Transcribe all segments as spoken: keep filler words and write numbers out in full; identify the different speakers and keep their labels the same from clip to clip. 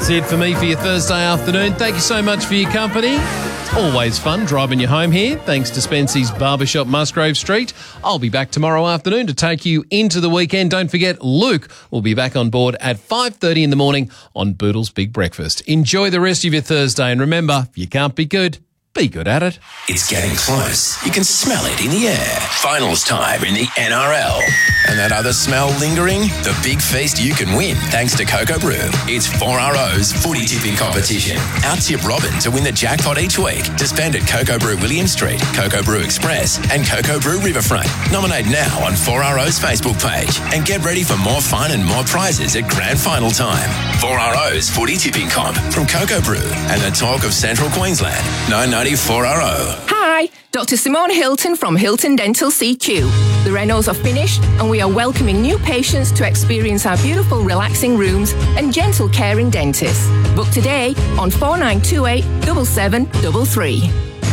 Speaker 1: That's it for me for your Thursday afternoon. Thank you so much for your company. Always fun driving you home here. Thanks to Spency's Barbershop, Musgrave Street. I'll be back tomorrow afternoon to take you into the weekend. Don't forget, Luke will be back on board at five thirty in the morning on Boodle's Big Breakfast. Enjoy the rest of your Thursday, and remember, if you can't be good, be good at it.
Speaker 2: It's getting close. You can smell it in the air. Finals time in the N R L. And that other smell lingering? The big feast you can win thanks to Cocoa Brew. It's four R O's footy tipping competition. Out-tip Robin to win the jackpot each week to spend at Cocoa Brew William Street, Cocoa Brew Express and Cocoa Brew Riverfront. Nominate now on four R O's Facebook page and get ready for more fun and more prizes at grand final time. four R O's footy tipping comp from Cocoa Brew and the talk of Central Queensland. nine ninety-four R O.
Speaker 3: Hi, Doctor Simone Hilton from Hilton Dental C Q. The renos are finished and we are welcoming new patients to experience our beautiful relaxing rooms and gentle caring dentists. Book today on four nine two eight, seven seven three three.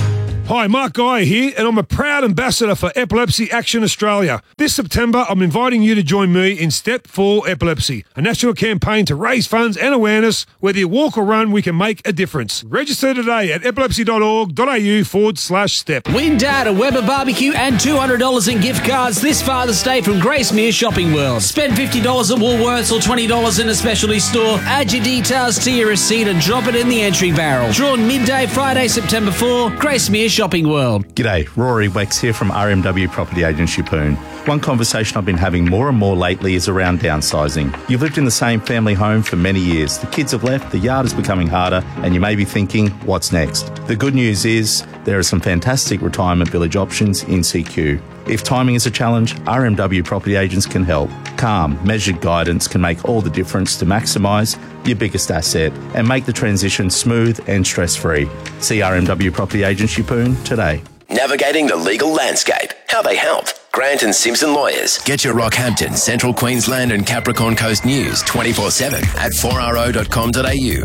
Speaker 4: Hi, Mark Guy here, and I'm a proud ambassador for Epilepsy Action Australia. This September, I'm inviting you to join me in Step for Epilepsy, a national campaign to raise funds and awareness. Whether you walk or run, we can make a difference. Register today at epilepsy.org.au forward slash step.
Speaker 5: Win Dad a Weber barbecue and two hundred dollars in gift cards this Father's Day from Gracemere Shopping World. Spend fifty dollars at Woolworths or twenty dollars in a specialty store. Add your details to your receipt and drop it in the entry barrel. Drawn midday Friday, September fourth, Gracemere Shopping World.
Speaker 6: G'day, Rory Wex here from R M W Property Agents Yeppoon. One conversation I've been having more and more lately is around downsizing. You've lived in the same family home for many years. The kids have left, the yard is becoming harder, and you may be thinking, what's next? The good news is there are some fantastic retirement village options in C Q. If timing is a challenge, R M W Property Agents can help. Calm, measured guidance can make all the difference to maximise your biggest asset and make the transition smooth and stress-free. See R M W Property Agents Yeppoon today.
Speaker 2: Navigating the legal landscape. How they help. Grant and Simpson Lawyers. Get your Rockhampton, Central Queensland and Capricorn Coast news twenty-four seven at four r o dot com dot a u.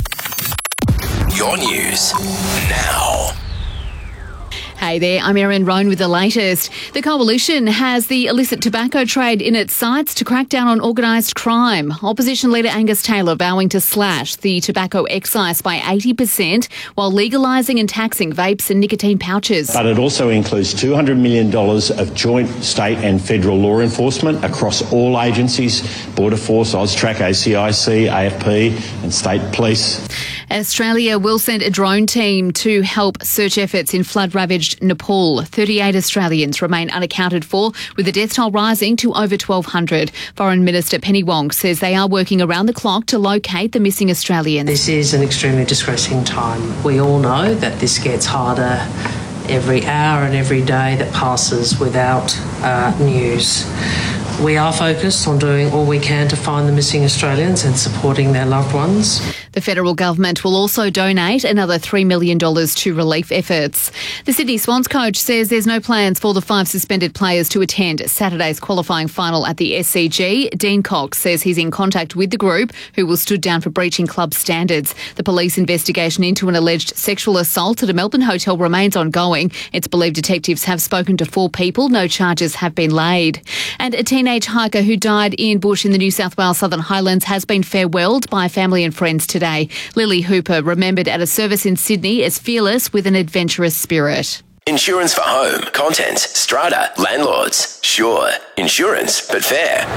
Speaker 2: Your news now.
Speaker 7: Hey there, I'm Erin Roan with the latest. The Coalition has the illicit tobacco trade in its sights to crack down on organised crime. Opposition leader Angus Taylor vowing to slash the tobacco excise by eighty percent while legalising and taxing vapes and nicotine pouches.
Speaker 8: But it also includes two hundred million dollars of joint state and federal law enforcement across all agencies, Border Force, AUSTRAC, A C I C, A F P and state police.
Speaker 7: Australia will send a drone team to help search efforts in flood-ravaged Nepal. thirty-eight Australians remain unaccounted for, with the death toll rising to over twelve hundred. Foreign Minister Penny Wong says they are working around the clock to locate the missing Australians.
Speaker 9: This is an extremely distressing time. We all know that this gets harder every hour and every day that passes without uh, news. We are focused on doing all we can to find the missing Australians and supporting their loved ones.
Speaker 7: The federal government will also donate another three million dollars to relief efforts. The Sydney Swans coach says there's no plans for the five suspended players to attend Saturday's qualifying final at the S C G. Dean Cox says he's in contact with the group who was stood down for breaching club standards. The police investigation into an alleged sexual assault at a Melbourne hotel remains ongoing. It's believed detectives have spoken to four people. No charges have been laid. And a teenage hiker who died in bush in the New South Wales Southern Highlands has been farewelled by family and friends today. Lily Hooper remembered at a service in Sydney as fearless with an adventurous spirit.
Speaker 2: Insurance for home, contents, strata, landlords. Sure, insurance, but fair.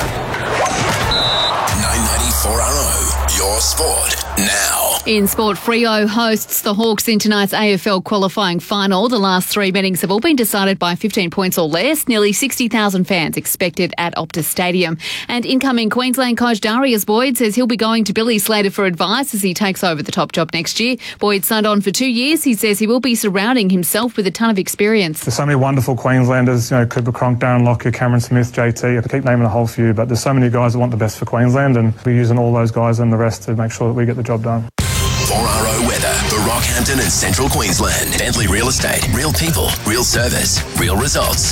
Speaker 2: nine ninety-four R O, your sport now.
Speaker 7: In sport, Freo hosts the Hawks in tonight's A F L qualifying final. The last three meetings have all been decided by fifteen points or less. Nearly sixty thousand fans expected at Optus Stadium. And incoming Queensland coach Darius Boyd says he'll be going to Billy Slater for advice as he takes over the top job next year. Boyd signed on for two years. He says he will be surrounding himself with a ton of experience.
Speaker 10: There's so many wonderful Queenslanders, you know, Cooper Cronk, Darren Lockyer, Cameron Smith, J T. I keep naming a whole few, but there's so many guys that want the best for Queensland, and we're using all those guys and the rest to make sure that we get the job done.
Speaker 2: four R O weather for Rockhampton and Central Queensland. Bentley Real Estate. Real people, real service, real results.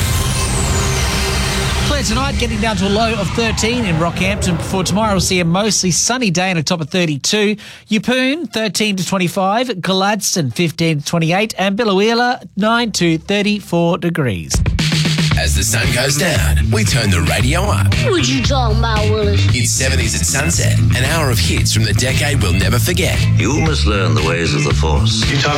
Speaker 5: Clear tonight, getting down to a low of thirteen in Rockhampton. Before tomorrow, we'll see a mostly sunny day and a top of thirty-two. Yeppoon, thirteen to twenty-five. Gladstone, fifteen to twenty-eight. And Biloela, nine to thirty-four degrees.
Speaker 2: As the sun goes down, we turn the radio up.
Speaker 11: Would you talk about, Willis?
Speaker 2: It's seventies at Sunset, an hour of hits from the decade we'll never forget.
Speaker 12: You must learn the ways of the Force. You talk